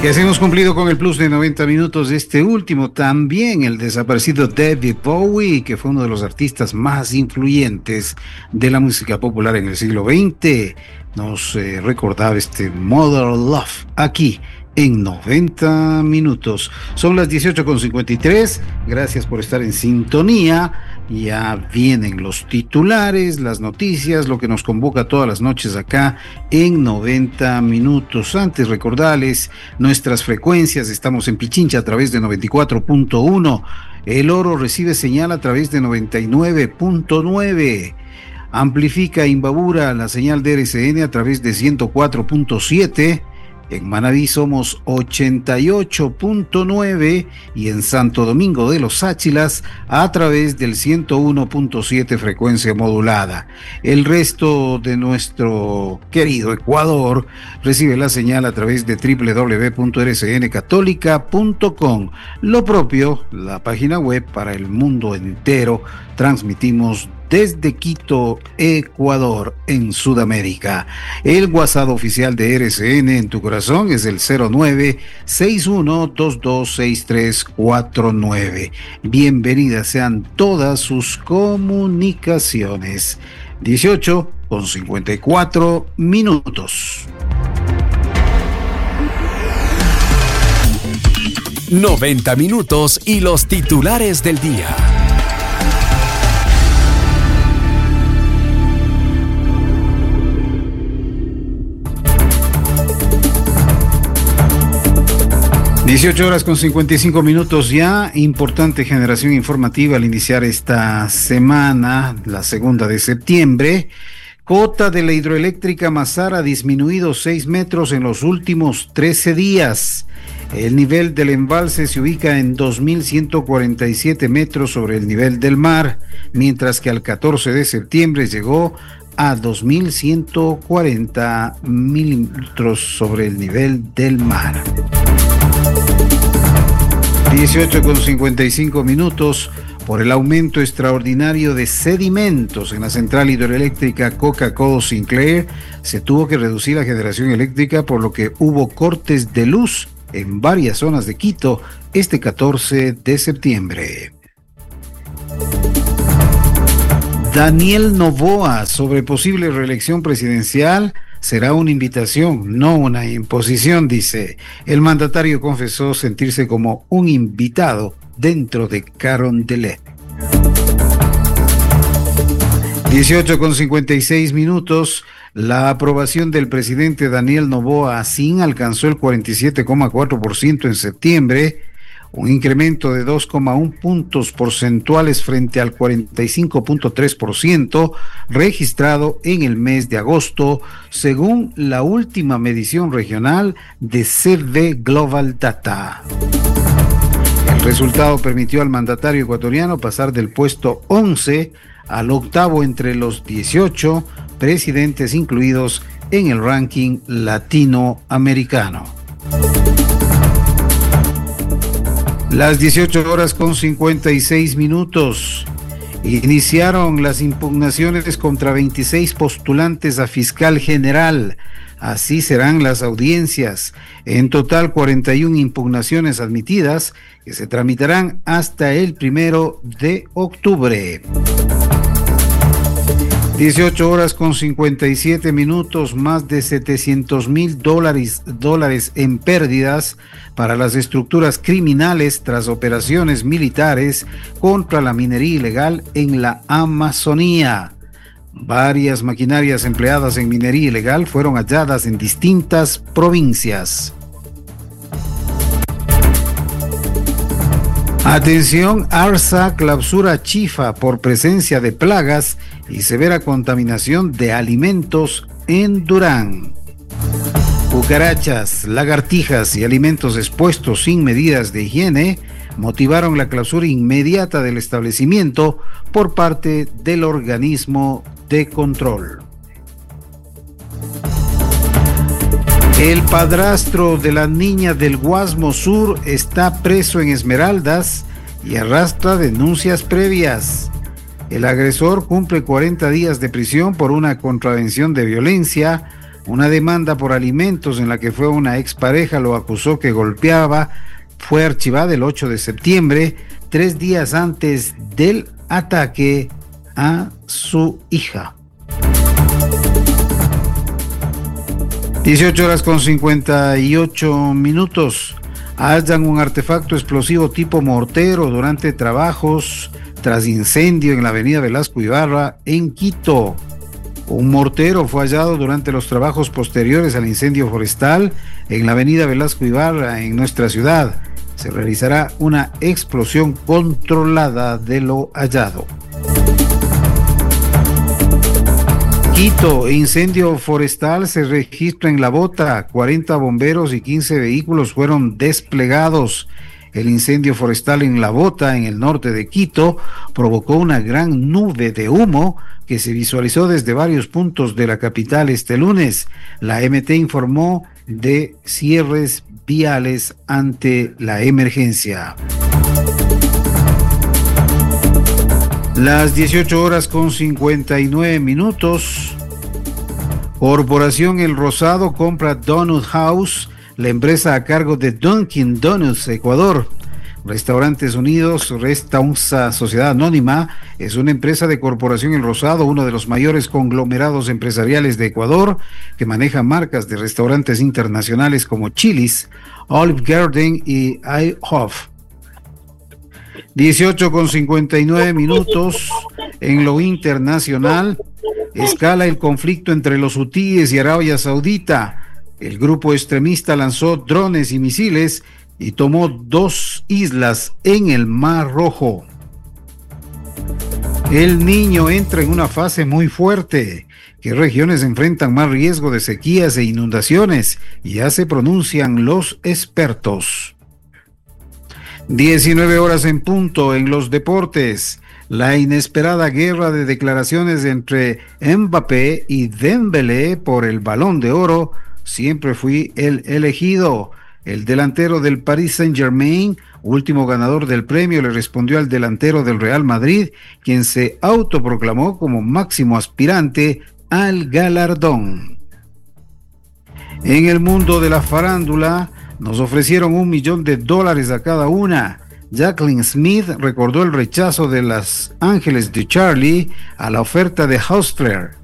Y así hemos cumplido con el plus de 90 minutos de este último. También el desaparecido David Bowie, que fue uno de los artistas más influyentes de la música popular en el siglo XX, nos recordaba este Mother Love aquí en 90 minutos. Son las 18:53. Gracias por estar en sintonía. Ya vienen los titulares, las noticias, lo que nos convoca todas las noches acá en 90 minutos. Antes, recordarles nuestras frecuencias. Estamos en Pichincha a través de 94.1. El Oro recibe señal a través de 99.9. Amplifica Imbabura la señal de RCN a través de 104.7. En Manabí somos 88.9 y en Santo Domingo de los Áchilas a través del 101.7 frecuencia modulada. El resto de nuestro querido Ecuador recibe la señal a través de www.rcncatólica.com. Lo propio, la página web para el mundo entero. Transmitimos desde Quito, Ecuador, en Sudamérica. El WhatsApp oficial de RCN en tu corazón es el 0961226349. Bienvenidas sean todas sus comunicaciones. 18:54 minutos. 90 minutos y los titulares del día. (18:55) ya. Importante generación informativa al iniciar esta semana, la 2 de septiembre. Cota de la hidroeléctrica Mazar ha disminuido 6 metros en los últimos 13 días. El nivel del embalse se ubica en 2.147 metros sobre el nivel del mar, mientras que al 14 de septiembre llegó a 2.140 milímetros sobre el nivel del mar. 18:55 minutos. Por el aumento extraordinario de sedimentos en la central hidroeléctrica Coca-Cola Sinclair, se tuvo que reducir la generación eléctrica, por lo que hubo cortes de luz en varias zonas de Quito este 14 de septiembre. Daniel Noboa, sobre posible reelección presidencial, será una invitación, no una imposición, dice. El mandatario confesó sentirse como un invitado dentro de Carondelet. 18:56 minutos. La aprobación del presidente Daniel Noboa Asín alcanzó el 47,4% en septiembre, un incremento de 2,1 puntos porcentuales frente al 45,3% registrado en el mes de agosto, según la última medición regional de CV Global Data. El resultado permitió al mandatario ecuatoriano pasar del puesto 11 al octavo entre los 18 presidentes incluidos en el ranking latinoamericano. Las 18:56 minutos. Iniciaron las impugnaciones contra 26 postulantes a fiscal general. Así serán las audiencias. En total, 41 impugnaciones admitidas que se tramitarán hasta el 1 de octubre. 18:57, más de $700,000 en pérdidas para las estructuras criminales tras operaciones militares contra la minería ilegal en la Amazonía. Varias maquinarias empleadas en minería ilegal fueron halladas en distintas provincias. Atención, ARSA clausura Chifa por presencia de plagas y severa contaminación de alimentos en Durán. Cucarachas, lagartijas y alimentos expuestos sin medidas de higiene motivaron la clausura inmediata del establecimiento por parte del organismo de control. El padrastro de la niña del Guasmo Sur está preso en Esmeraldas y arrastra denuncias previas. El agresor cumple 40 días de prisión por una contravención de violencia Una demanda por alimentos en la que fue una expareja lo acusó que golpeaba fue archivada el 8 de septiembre, 3 días antes del ataque a su hija. 18:58. Hallan un artefacto explosivo tipo mortero durante trabajos tras incendio en la avenida Velasco Ibarra en Quito. Un mortero fue hallado durante los trabajos posteriores al incendio forestal en la avenida Velasco Ibarra en nuestra ciudad. Se realizará una explosión controlada de lo hallado. Quito, incendio forestal se registra en La Bota. 40 bomberos y 15 vehículos fueron desplegados. El incendio forestal en La Bota, en el norte de Quito, provocó una gran nube de humo que se visualizó desde varios puntos de la capital este lunes. La MT informó de cierres viales ante la emergencia. Las 18:59. Corporación El Rosado compra Donut House, la empresa a cargo de Dunkin' Donuts Ecuador. Restaurantes Unidos, Restaunza Sociedad Anónima, es una empresa de Corporación El Rosado, uno de los mayores conglomerados empresariales de Ecuador, que maneja marcas de restaurantes internacionales como Chili's, Olive Garden y IHOP. 18:59. En lo internacional, escala el conflicto entre los hutíes y Arabia Saudita. El grupo extremista lanzó drones y misiles y tomó 2 islas en el Mar Rojo. El Niño entra en una fase muy fuerte. ¿Qué regiones enfrentan más riesgo de sequías e inundaciones? Ya se pronuncian los expertos. 19 en punto en los deportes. La inesperada guerra de declaraciones entre Mbappé y Dembélé por el Balón de Oro. Siempre fui el elegido. El delantero del Paris Saint-Germain, último ganador del premio, le respondió al delantero del Real Madrid, quien se autoproclamó como máximo aspirante al galardón. En el mundo de la farándula, nos ofrecieron $1 millón a cada una. Jacqueline Smith recordó el rechazo de Los Ángeles de Charlie a la oferta de Hustler.